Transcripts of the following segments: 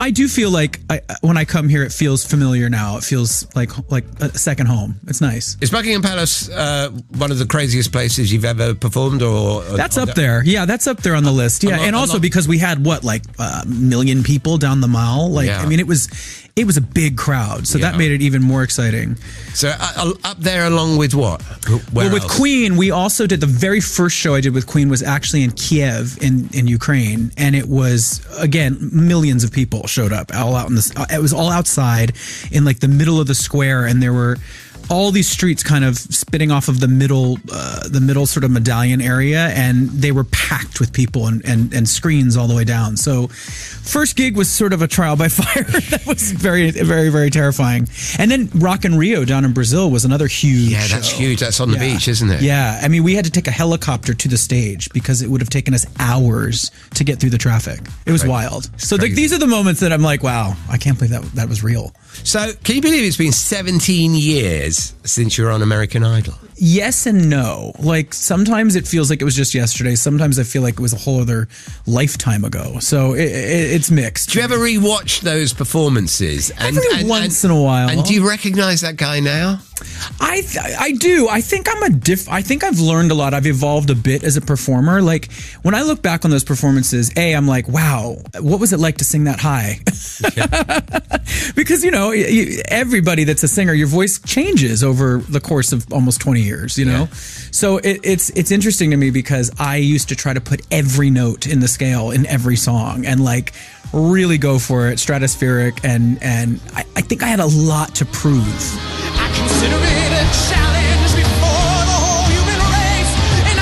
I do feel like when I come here, it feels familiar now. It feels like a second home. It's nice. Is Buckingham Palace one of the craziest places you've ever performed? Or that's up there. Yeah, that's up there on the list. Yeah, and also because we had a million people down the mall. I mean, it was a big crowd, so that made it even more exciting. So up there along with what? With Queen, we also did the very first show I did with Queen was actually in Kiev in Ukraine, and it was, again, millions of people showed up all out in this. It was all outside in the middle of the square, and there were all these streets kind of spitting off of the middle sort of medallion area, and they were packed with people and screens all the way down. So first gig was sort of a trial by fire. That was very, very, very terrifying. And then Rock in Rio down in Brazil was another huge show. That's huge. That's on the beach, isn't it? Yeah. I mean, we had to take a helicopter to the stage because it would have taken us hours to get through the traffic. It was wild. So these are the moments that I'm like, wow, I can't believe that was real. So can you believe it's been 17 years since you were on American Idol? Yes and no. Sometimes it feels like it was just yesterday. Sometimes I feel like it was a whole other lifetime ago. So it's mixed. Do you ever rewatch those performances? Every once in a while. And do you recognize that guy now? I do. I think I think I've learned a lot. I've evolved a bit as a performer. When I look back on those performances, I'm like, wow, what was it like to sing that high? Because, everybody that's a singer, your voice changes over the course of almost 20 years, So it's interesting to me because I used to try to put every note in the scale in every song and really go for it, stratospheric, and I think I had a lot to prove. I consider it a challenge before the whole human race, and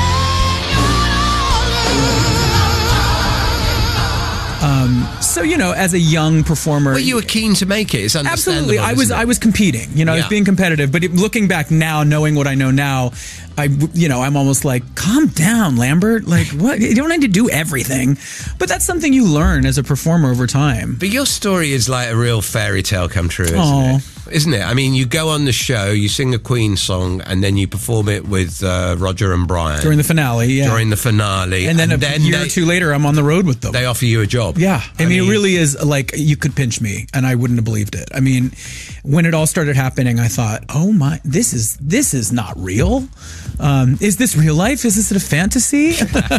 So, as a young performer, well, you were keen to make it. It's understandable. Absolutely. I was competing, I was being competitive, but looking back now, knowing what I know now, I'm almost like, calm down, Lambert. What? You don't need to do everything. But that's something you learn as a performer over time. But your story is like a real fairy tale come true, isn't it? I mean, you go on the show, you sing a Queen song, and then you perform it with Roger and Brian. During the finale, And then a year or two later, I'm on the road with them. They offer you a job. Yeah. I mean, it really is you could pinch me, and I wouldn't have believed it. I mean, when it all started happening, I thought, oh my, this is not real. Is this real life? Is this a fantasy?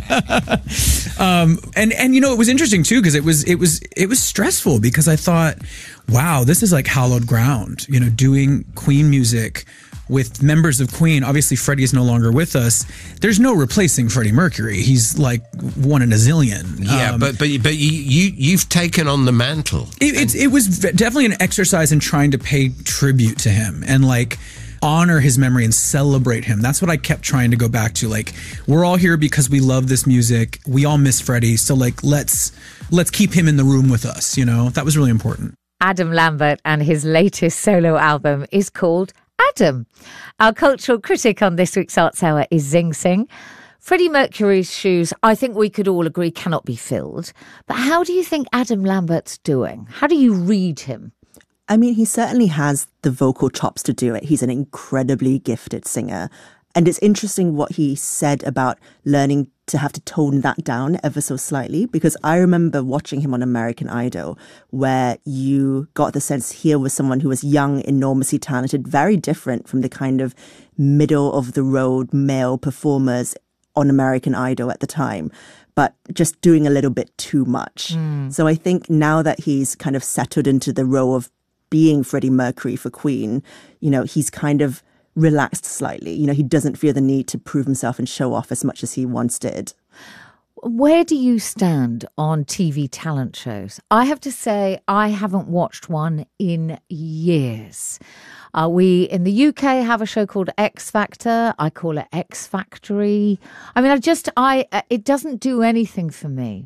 And it was interesting too, because it was stressful because I thought, wow, this is like hallowed ground, doing Queen music with members of Queen. Obviously, Freddie is no longer with us. There's no replacing Freddie Mercury. He's like one in a zillion. Yeah, but you've taken on the mantle. It was definitely an exercise in trying to pay tribute to him and honor his memory and celebrate him. That's what I kept trying to go back to. We're all here because we love this music. We all miss Freddie. So let's keep him in the room with us. That was really important. Adam Lambert and his latest solo album is called Adam. Our cultural critic on this week's Arts Hour is Zing Singh. Freddie Mercury's shoes, I think we could all agree, cannot be filled. But how do you think Adam Lambert's doing? How do you read him? I mean, he certainly has the vocal chops to do it. He's an incredibly gifted singer. And it's interesting what he said about learning to have to tone that down ever so slightly, because I remember watching him on American Idol, where you got the sense here was someone who was young, enormously talented, very different from the kind of middle of the road male performers on American Idol at the time, but just doing a little bit too much. So I think now that he's kind of settled into the role of being Freddie Mercury for Queen, he's kind of relaxed slightly. He doesn't feel the need to prove himself and show off as much as he once did. Where do you stand on TV talent shows? I have to say, I haven't watched one in years. We in the UK have a show called X Factor. I call it X Factory. I mean, it doesn't do anything for me.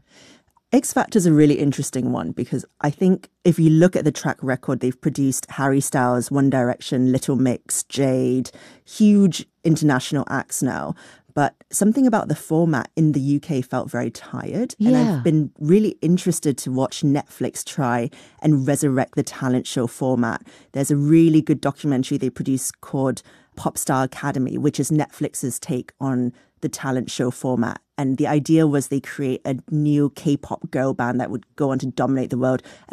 X Factor is a really interesting one because I think if you look at the track record, they've produced Harry Styles, One Direction, Little Mix, Jade, huge international acts now. But something about the format in the UK felt very tired. And I've been really interested to watch Netflix try and resurrect the talent show format. There's a really good documentary they produced called Popstar Academy, which is Netflix's take on the talent show format And the idea was they create a new K-pop girl band that would go on to dominate the world.